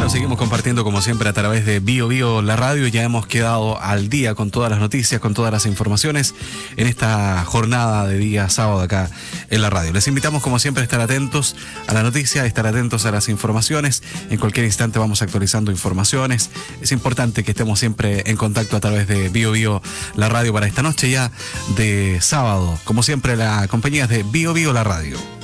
Bueno, seguimos compartiendo como siempre a través de Bio Bio la radio. Ya hemos quedado al día con todas las noticias, con todas las informaciones en esta jornada de día sábado acá en la radio. Les invitamos como siempre a estar atentos a la noticia, a estar atentos a las informaciones. En cualquier instante vamos actualizando informaciones. Es importante que estemos siempre en contacto a través de Bio Bio la radio para esta noche ya de sábado. Como siempre, la compañía es de Bio Bio la radio.